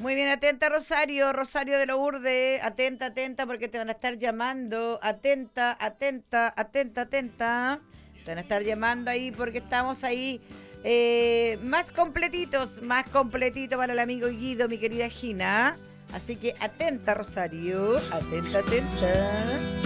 Muy bien, atenta Rosario, Rosario de Lourdes, atenta, atenta, porque te van a estar llamando, atenta, atenta, atenta, atenta, te van a estar llamando ahí porque estamos ahí más completito para el amigo Guido, mi querida Gina, así que atenta Rosario, atenta, atenta.